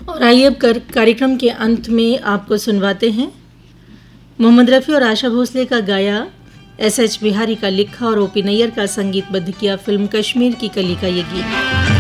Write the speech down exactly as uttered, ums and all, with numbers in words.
और आइए अब कर कार्यक्रम के अंत में आपको सुनवाते हैं मोहम्मद रफ़ी और आशा भोसले का गाया, एस एच बिहारी का लिखा और ओ पी नैयर का संगीतबद्ध किया फिल्म कश्मीर की कली का ये गीत।